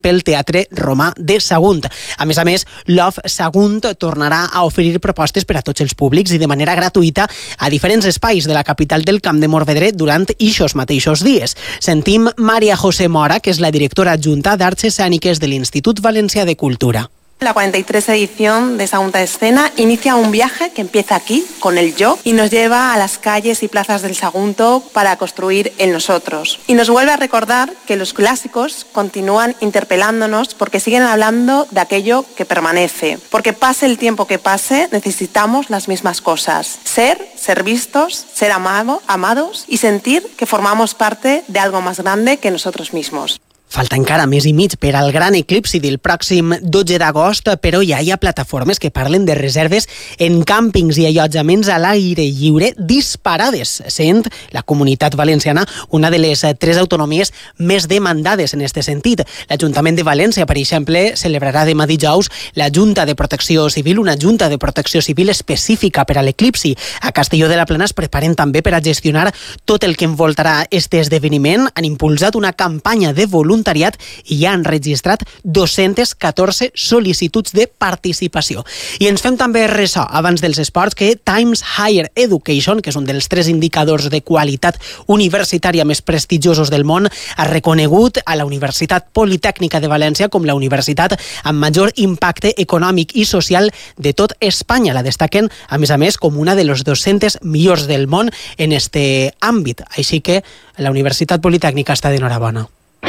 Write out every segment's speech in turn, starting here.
pel Teatre Romà de Sagunt. A més, l'OFF Sagunt tornarà a oferir propostes per a tots els públics i de manera gratuïta a diferents espais de la capital del Camp de Morvedre durant ixos mateixos dies. Sentim Maria José Mora, que és la directora adjunta d'Arts Escèniques de l'Institut Valencià de Cultura. La 43 edición de Sagunta Escena inicia un viaje que empieza aquí, con el yo, y nos lleva a las calles y plazas del Sagunto para construir el nosotros. Y nos vuelve a recordar que los clásicos continúan interpelándonos porque siguen hablando de aquello que permanece. Porque pase el tiempo que pase, necesitamos las mismas cosas. Ser vistos, ser amados y sentir que formamos parte de algo más grande que nosotros mismos. Falta encara mes i mig per al gran eclipsi del pròxim 12 d'agost, però ja hi ha plataformes que parlen de reserves en càmpings i allotjaments a l'aire lliure disparades, sent la Comunitat Valenciana una de les 3 autonomies més demandades en aquest sentit. L'Ajuntament de València, per exemple, celebrarà demà dijous la Junta de Protecció Civil, una Junta de Protecció Civil específica per a l'eclipsi. A Castelló de la Plana es preparen també per a gestionar tot el que envoltarà aquest esdeveniment. Han impulsat una campanya de voluntariat i ja han registrat 214 sol·licituds de participació. I ens fem també ressò, abans dels esports, que Times Higher Education, que és un dels 3 indicadors de qualitat universitària més prestigiosos del món, ha reconegut a la Universitat Politècnica de València com la universitat amb major impacte econòmic i social de tot Espanya. La destaquen, a més, com una de les 200 millors del món en este àmbit. Així que la Universitat Politècnica està d'enhorabona.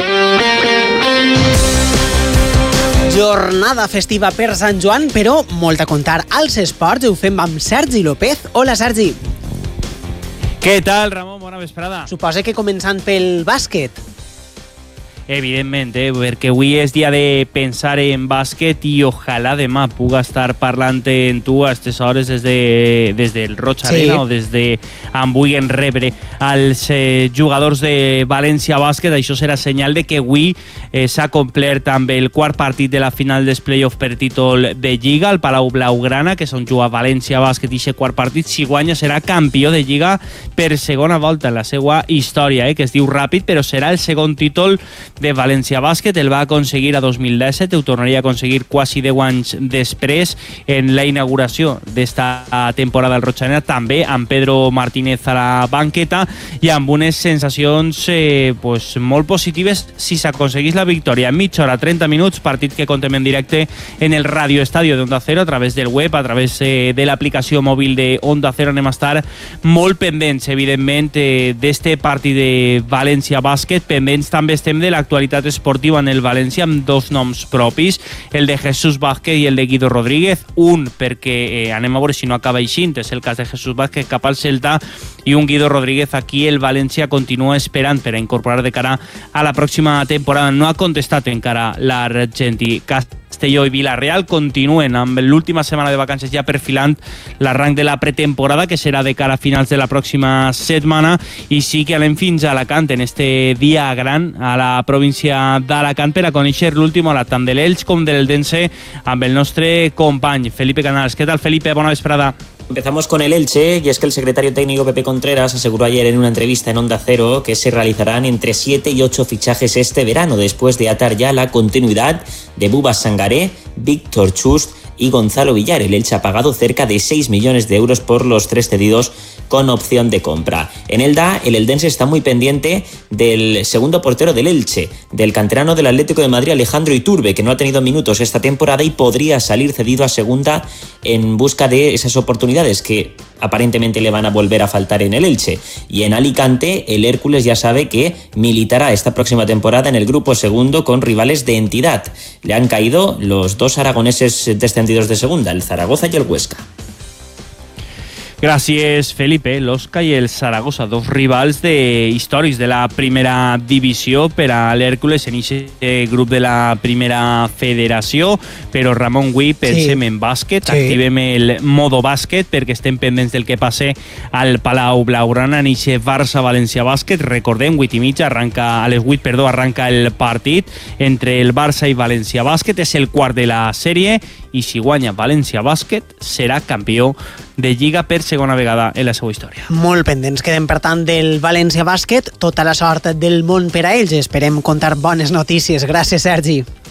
Jornada festiva per Sant Joan, però molt a contar als esports. Ho fem amb Sergi López. Hola, Sergi. Què tal, Ramon? Bona vesprada. Suposa que començant pel bàsquet. Evidentment, perquè avui és dia de pensar en bàsquet i ojalà demà puga estar parlant en tu a aquestes hores des del Roig Arena o des de on vulguin rebre els jugadors de València Bàsquet. Això serà senyal de que avui s'ha complert amb el quart partit de la final dels play-off per títol de Lliga al Palau Blaugrana, que és on juga València Bàsquet, i aquest quart partit, si guanya, serà campió de Lliga per segona volta en la seva història, que es diu ràpid, però serà el segon títol de València Bàsquet. El va aconseguir a 2017, ho tornaria a aconseguir quasi 10 anys després en la inauguració d'esta temporada al Roig Arena, també amb Pedro Martínez a la banqueta i amb unes sensacions molt positives si s'aconseguís la victòria. Mitja hora, 30 minuts, partit que contem en directe en el Radio Estadio de Onda Cero a través del web, a través de l'aplicació mòbil de Onda Cero. Anem a estar molt pendents, evidentment, d'este partit de València Bàsquet. Pendents també estem de l'actualitat esportiva en el València amb 2 noms propis, el de Jesús Vázquez i el de Guido Rodríguez. Un perquè anem a veure si no acaba aixint, és el cas de Jesús Vázquez cap al Celta, i un Guido Rodríguez aquí el València continua esperant per a incorporar de cara a la pròxima temporada. No ha contestat encara l'argentí. Castelló i Villarreal continuen amb l'última setmana de vacances ja perfilant l'arranc de la pretemporada, que serà de cara a finals de la pròxima setmana, i sí que anem fins a Alacant en este dia gran a la província d'Alacant per a conèixer l'últim hora tant de l'Elx com de l'Eldense amb el nostre company Felipe Canals. ¿Qué tal, Felipe? Bona vesprada. Empezamos con el Elche, y es que el secretario técnico Pepe Contreras aseguró ayer en una entrevista en Onda Cero que se realizarán entre 7 y 8 fichajes este verano, después de atar ya la continuidad de Bubas Sangaré, Víctor Chust y Gonzalo Villar. El Elche ha pagado cerca de 6 millones de euros por los 3 cedidos con opción de compra. En Elda, el eldense está muy pendiente del segundo portero del Elche, del canterano del Atlético de Madrid, Alejandro Iturbe, que no ha tenido minutos esta temporada y podría salir cedido a segunda en busca de esas oportunidades que aparentemente le van a volver a faltar en el Elche. Y en Alicante, el Hércules ya sabe que militará esta próxima temporada en el grupo segundo con rivales de entidad. Le han caído los 2 aragoneses descendidos de segunda, el Zaragoza y el Huesca. Gràcies, Felipe. L'Osca i el Saragossa, 2 rivals històrics de la primera divisió per a l'Hèrcules en aquest grup de la primera federació. Però, Ramon, avui pensem en bàsquet, activem el modo bàsquet perquè estem pendents del que passe al Palau Blaugrana en aquest Barça-València Bàsquet. Recordem, 8:30 arranca, a les 8, arranca el partit entre el Barça i València Bàsquet. És el quart de la sèrie i si guanya València Bàsquet serà campió de Lliga per segona vegada en la seva història. Molt pendents quedem, per tant, del València Bàsquet. Tota la sort del món per a ells. Esperem contar bones notícies. Gràcies, Sergi.